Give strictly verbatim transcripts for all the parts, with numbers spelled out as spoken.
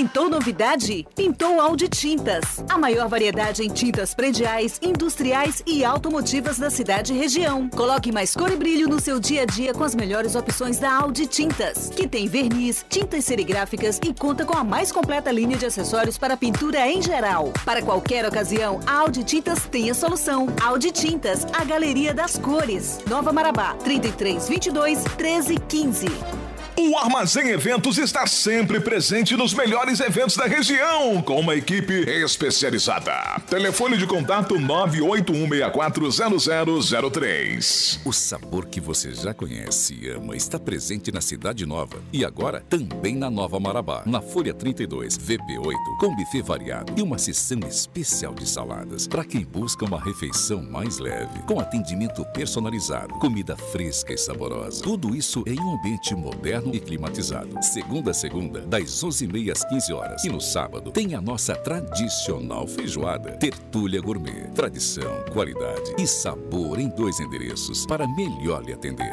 Pintou novidade? Pintou Audi Tintas. A maior variedade em tintas prediais, industriais e automotivas da cidade e região. Coloque mais cor e brilho no seu dia a dia com as melhores opções da Audi Tintas, que tem verniz, tintas serigráficas e conta com a mais completa linha de acessórios para pintura em geral. Para qualquer ocasião, a Audi Tintas tem a solução. Audi Tintas, a galeria das cores. Nova Marabá, trinta e três, vinte e dois, treze, quinze. O Armazém Eventos está sempre presente nos melhores eventos da região, com uma equipe especializada. Telefone de contato nove oito um seis quatro zero zero zero três. O sabor que você já conhece e ama está presente na Cidade Nova e agora também na Nova Marabá, na Folha trinta e dois, V P oito, com buffet variado e uma seção especial de saladas para quem busca uma refeição mais leve, com atendimento personalizado, comida fresca e saborosa. Tudo isso em um ambiente moderno e climatizado. Segunda a segunda, das onze e meia às quinze horas. E no sábado, tem a nossa tradicional feijoada. Tertúlia Gourmet. Tradição, qualidade e sabor em dois endereços para melhor lhe atender.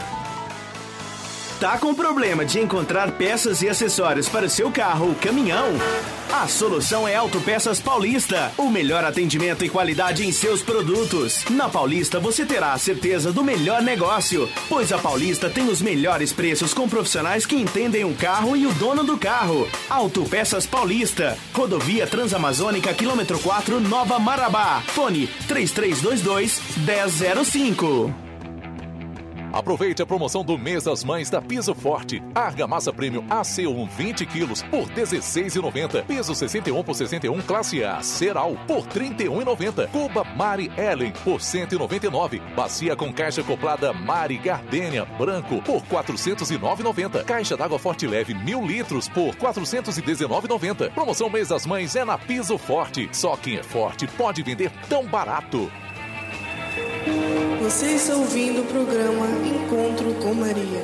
Tá com problema de encontrar peças e acessórios para o seu carro ou caminhão? A solução é Autopeças Paulista. O melhor atendimento e qualidade em seus produtos. Na Paulista você terá a certeza do melhor negócio, pois a Paulista tem os melhores preços com profissionais que entendem o carro e o dono do carro. Autopeças Paulista. Rodovia Transamazônica, quilômetro quatro, Nova Marabá. Fone três três dois dois, um zero zero cinco. Aproveite a promoção do mês das mães da Piso Forte. Argamassa Premium A C um vinte quilos por dezesseis reais e noventa centavos. Piso sessenta e um por sessenta e um classe A Ceral por trinta e um reais e noventa centavos. Cuba Mari Ellen por cento e noventa e nove reais. Bacia com caixa acoplada Mari Gardênia Branco por quatrocentos e nove reais e noventa centavos. Caixa d'água Forte Leve mil litros por quatrocentos e dezenove reais e noventa centavos. Promoção mês das mães é na Piso Forte. Só quem é forte pode vender tão barato. Você está ouvindo o programa Encontro com Maria.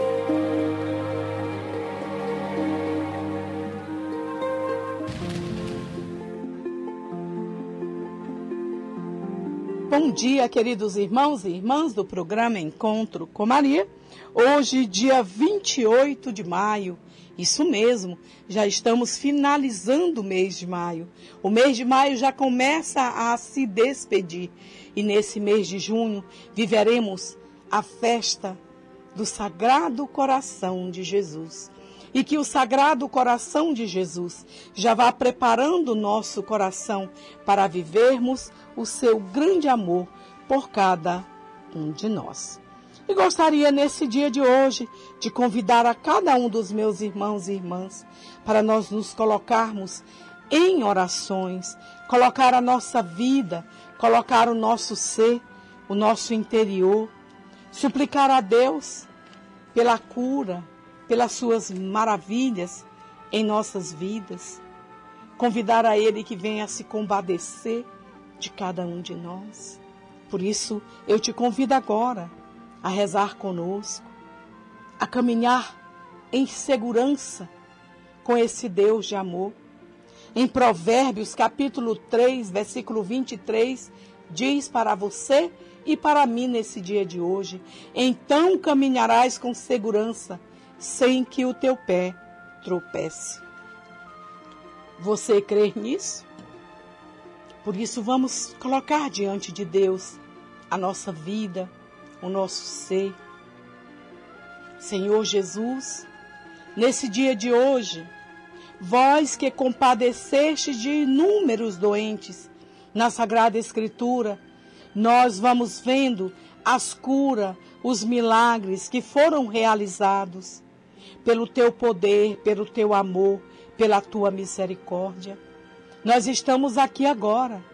Bom dia, queridos irmãos e irmãs do programa Encontro com Maria. Hoje, dia vinte e oito de maio. Isso mesmo, já estamos finalizando o mês de maio. O mês de maio já começa a se despedir. E nesse mês de junho viveremos a festa do Sagrado Coração de Jesus. E que o Sagrado Coração de Jesus já vá preparando o nosso coração para vivermos o seu grande amor por cada um de nós. E gostaria nesse dia de hoje de convidar a cada um dos meus irmãos e irmãs para nós nos colocarmos em orações, colocar a nossa vida, colocar o nosso ser, o nosso interior, suplicar a Deus pela cura, pelas suas maravilhas em nossas vidas, convidar a Ele que venha se compadecer de cada um de nós. Por isso, eu te convido agora a rezar conosco, a caminhar em segurança com esse Deus de amor. Em Provérbios, capítulo três, versículo vinte e três, diz para você e para mim nesse dia de hoje: então caminharás com segurança, sem que o teu pé tropece. Você crê nisso? Por isso vamos colocar diante de Deus a nossa vida, o nosso ser. Senhor Jesus, nesse dia de hoje, vós que compadeceste de inúmeros doentes na Sagrada Escritura, nós vamos vendo as curas, os milagres que foram realizados pelo teu poder, pelo teu amor, pela tua misericórdia. Nós estamos aqui agora.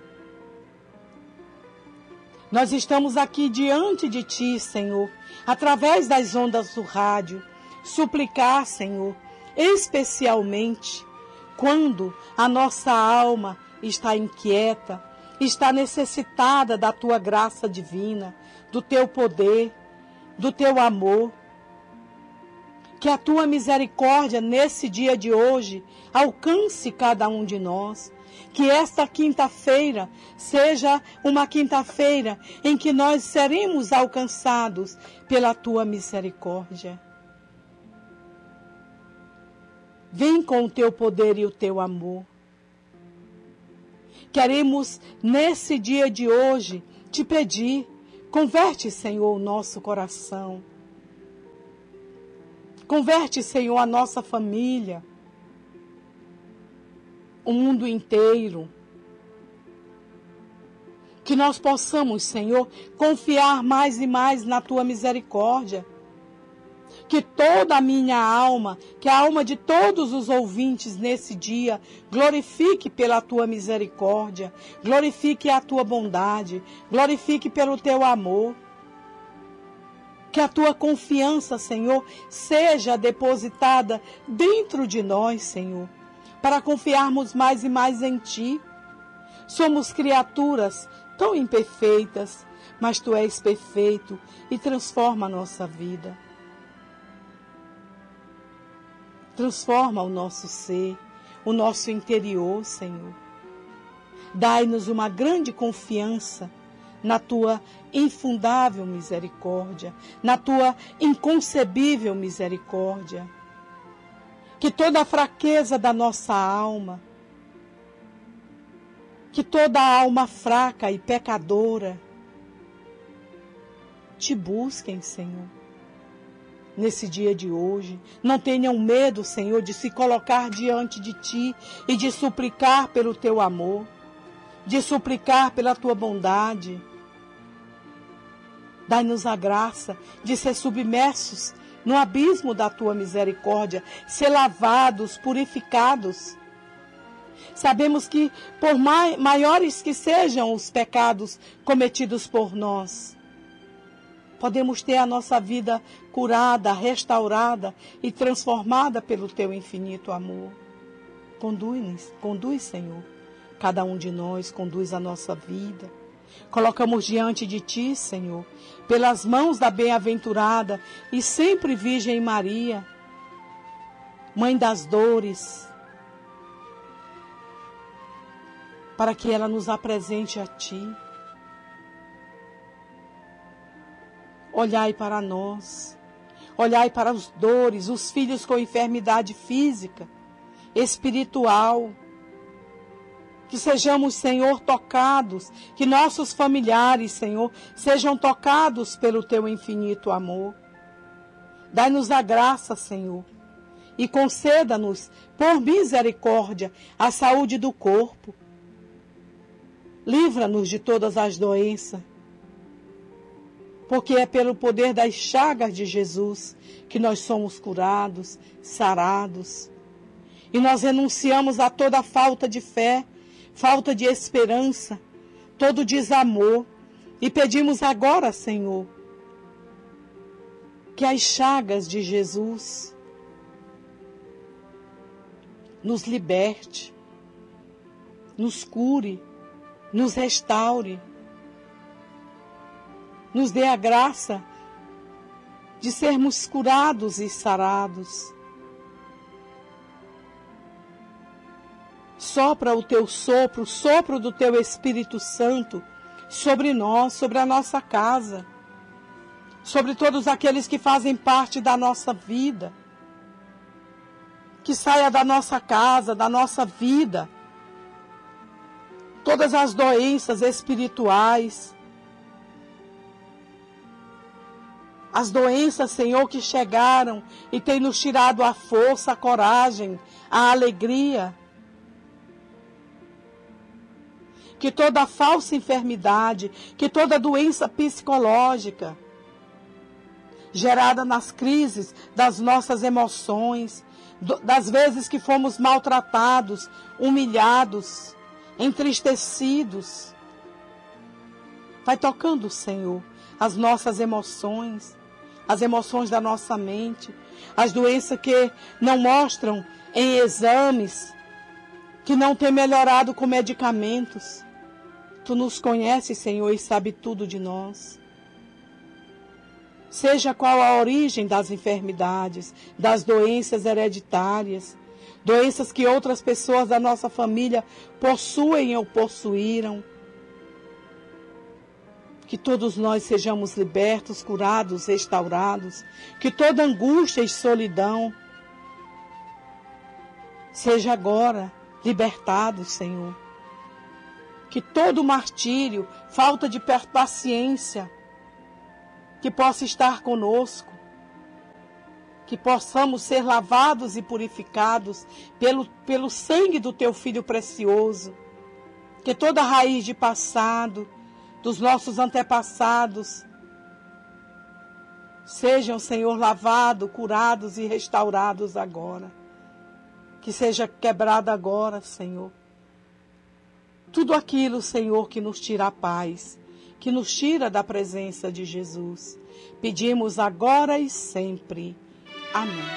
Nós estamos aqui diante de ti, Senhor, através das ondas do rádio, suplicar, Senhor, especialmente quando a nossa alma está inquieta, está necessitada da tua graça divina, do teu poder, do teu amor. Que a tua misericórdia nesse dia de hoje alcance cada um de nós. Que esta quinta-feira seja uma quinta-feira em que nós seremos alcançados pela tua misericórdia. Vem com o teu poder e o teu amor. Queremos, nesse dia de hoje, te pedir, converte, Senhor, o nosso coração. Converte, Senhor, a nossa família, o mundo inteiro. Que nós possamos, Senhor, confiar mais e mais na tua misericórdia. Que toda a minha alma, que a alma de todos os ouvintes nesse dia, glorifique pela tua misericórdia, glorifique a tua bondade, glorifique pelo teu amor. Que a tua confiança, Senhor, seja depositada dentro de nós, Senhor, para confiarmos mais e mais em ti. Somos criaturas tão imperfeitas, mas tu és perfeito e transforma a nossa vida. Transforma o nosso ser, o nosso interior, Senhor. Dai-nos uma grande confiança na tua infundável misericórdia, na tua inconcebível misericórdia. Que toda a fraqueza da nossa alma, que toda a alma fraca e pecadora te busquem, Senhor. Nesse dia de hoje, não tenham medo, Senhor, de se colocar diante de ti e de suplicar pelo teu amor, de suplicar pela tua bondade. Dai-nos a graça de ser submersos no abismo da tua misericórdia, ser lavados, purificados. Sabemos que, por maiores que sejam os pecados cometidos por nós, podemos ter a nossa vida curada, restaurada e transformada pelo teu infinito amor. Conduz, conduz, Senhor, cada um de nós, conduz a nossa vida. Colocamos diante de ti, Senhor, pelas mãos da bem-aventurada e sempre Virgem Maria, Mãe das dores, para que ela nos apresente a ti. Olhai para nós, olhai para os dores, os filhos com enfermidade física, espiritual. Que sejamos, Senhor, tocados, que nossos familiares, Senhor, sejam tocados pelo teu infinito amor. Dai-nos a graça, Senhor, e conceda-nos, por misericórdia, a saúde do corpo. Livra-nos de todas as doenças, porque é pelo poder das chagas de Jesus que nós somos curados, sarados. E nós renunciamos a toda falta de fé, falta de esperança, todo desamor. E pedimos agora, Senhor, que as chagas de Jesus nos liberte, nos cure, nos restaure. Nos dê a graça de sermos curados e sarados. Sopra o teu sopro, o sopro do teu Espírito Santo sobre nós, sobre a nossa casa, sobre todos aqueles que fazem parte da nossa vida. Que saia da nossa casa, da nossa vida, todas as doenças espirituais, as doenças, Senhor, que chegaram e têm nos tirado a força, a coragem, a alegria. Que toda falsa enfermidade, que toda doença psicológica, gerada nas crises das nossas emoções, das vezes que fomos maltratados, humilhados, entristecidos, vai tocando, Senhor, as nossas emoções, as emoções da nossa mente, as doenças que não mostram em exames, que não tem melhorado com medicamentos. Tu nos conheces, Senhor, e sabe tudo de nós. Seja qual a origem das enfermidades, das doenças hereditárias, doenças que outras pessoas da nossa família possuem ou possuíram, que todos nós sejamos libertos, curados, restaurados, que toda angústia e solidão seja agora libertado, Senhor. Que todo martírio, falta de paciência, que possa estar conosco, que possamos ser lavados e purificados pelo, pelo sangue do Teu Filho precioso, que toda raiz de passado, dos nossos antepassados, sejam, Senhor, lavados, curados e restaurados agora. Que seja quebrado agora, Senhor. Tudo aquilo, Senhor, que nos tira a paz, que nos tira da presença de Jesus. Pedimos agora e sempre. Amém.